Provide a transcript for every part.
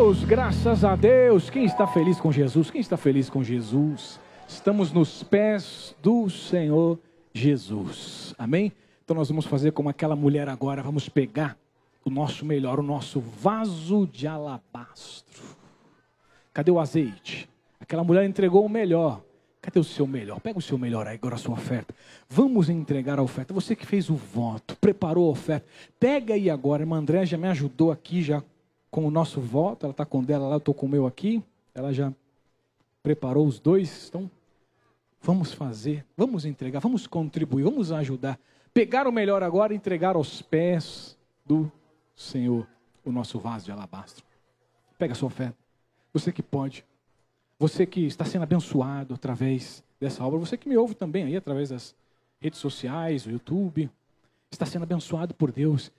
Deus, graças a Deus. Quem está feliz com Jesus? Quem está feliz com Jesus? Estamos nos pés do Senhor Jesus. Amém? Então nós vamos fazer como aquela mulher agora. Vamos pegar o nosso melhor, o nosso vaso de alabastro. Cadê o azeite? Aquela mulher entregou o melhor. Cadê o seu melhor? Pega o seu melhor aí, agora a sua oferta. Vamos entregar a oferta. Você que fez o voto, preparou a oferta. Pega aí agora. A irmã André já me ajudou aqui já com o nosso voto. Ela está com o dela lá, eu estou com o meu aqui. Ela já preparou os dois. Então, vamos fazer, vamos entregar, vamos contribuir, vamos ajudar. Pegar o melhor agora e entregar aos pés do Senhor o nosso vaso de alabastro. Pega a sua oferta. Você que pode. Você que está sendo abençoado através dessa obra, você que me ouve também aí através das redes sociais, o YouTube, está sendo abençoado por Deus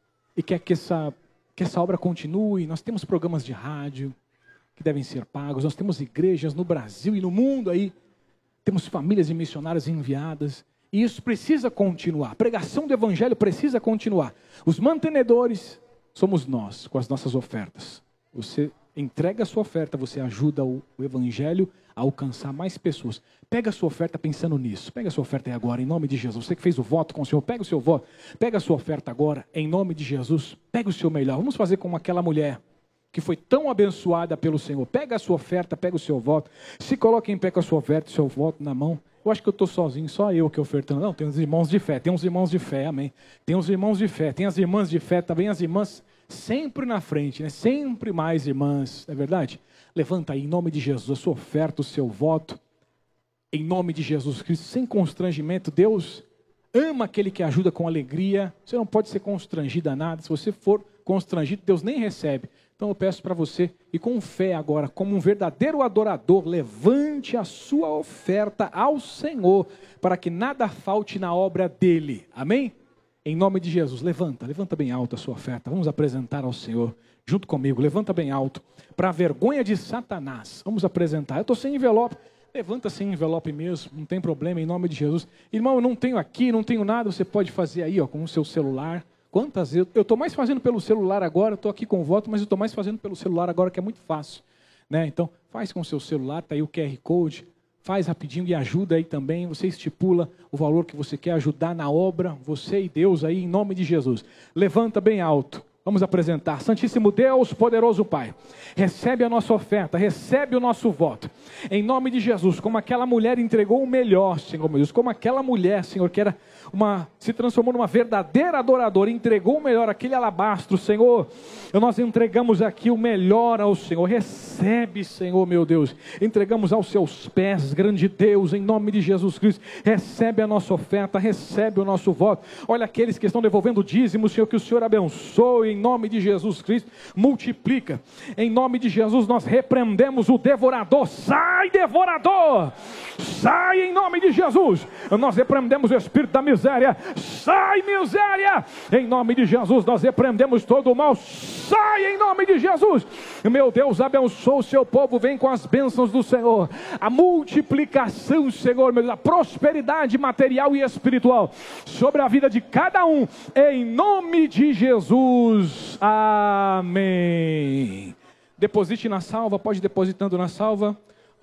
e quer que essa obra continue. Nós temos programas de rádio que devem ser pagos, nós temos igrejas no Brasil e no mundo aí, temos famílias de missionários enviadas e isso precisa continuar. A pregação do Evangelho precisa continuar. Os mantenedores somos nós com as nossas ofertas. Você entrega a sua oferta, você ajuda o Evangelho a alcançar mais pessoas. Pega a sua oferta pensando nisso. Pega a sua oferta aí agora, em nome de Jesus. Você que fez o voto com o Senhor, pega o seu voto. Pega a sua oferta agora, em nome de Jesus. Pega o seu melhor. Vamos fazer como aquela mulher que foi tão abençoada pelo Senhor. Pega a sua oferta, pega o seu voto. Se coloque em pé com a sua oferta, o seu voto na mão. Eu acho que eu estou sozinho, só eu que ofertando. Não, tem uns irmãos de fé, amém. Tem uns irmãos de fé, tem as irmãs de fé, também as irmãs sempre na frente, né? Sempre mais irmãs, não é verdade? Levanta aí, em nome de Jesus, a sua oferta, o seu voto, em nome de Jesus Cristo, sem constrangimento. Deus ama aquele que ajuda com alegria. Você não pode ser constrangido a nada. Se você for constrangido, Deus nem recebe. Então eu peço para você, e com fé agora, como um verdadeiro adorador, levante a sua oferta ao Senhor, para que nada falte na obra dele. Amém? Em nome de Jesus, levanta bem alto a sua oferta. Vamos apresentar ao Senhor, junto comigo. Levanta bem alto, para a vergonha de Satanás. Vamos apresentar. Eu estou sem envelope. Levanta sem envelope mesmo, não tem problema, em nome de Jesus. Irmão, eu não tenho aqui, não tenho nada. Você pode fazer aí, ó, com o seu celular. Quantas vezes? Eu estou mais fazendo pelo celular agora. Estou aqui com o voto, mas eu estou mais fazendo pelo celular agora, que é muito fácil, né? Então, faz com o seu celular. Está aí o QR Code. Faz rapidinho e ajuda aí também. Você estipula o valor que você quer ajudar na obra. Você e Deus aí, em nome de Jesus. Levanta bem alto. Vamos apresentar. Santíssimo Deus, poderoso Pai, recebe a nossa oferta, recebe o nosso voto. Em nome de Jesus, como aquela mulher entregou o melhor, Senhor meu Deus, como aquela mulher, Senhor, que era se transformou numa verdadeira adoradora, entregou o melhor, aquele alabastro, Senhor. Nós entregamos aqui o melhor ao Senhor. Recebe, Senhor meu Deus. Entregamos aos seus pés, grande Deus, em nome de Jesus Cristo. Recebe a nossa oferta, recebe o nosso voto. Olha aqueles que estão devolvendo dízimo, Senhor, que o Senhor abençoe, em nome de Jesus Cristo. Multiplica. Em nome de Jesus nós repreendemos o devorador. Sai, devorador! Sai em nome de Jesus. Nós repreendemos o espírito da miséria. Sai, miséria! Em nome de Jesus nós repreendemos todo o mal. Sai em nome de Jesus. Meu Deus, abençoa o seu povo. Vem com as bênçãos do Senhor. A multiplicação, Senhor, meu Deus, a prosperidade material e espiritual sobre a vida de cada um. Em nome de Jesus. Amém. Deposite na salva. Pode ir depositando na salva.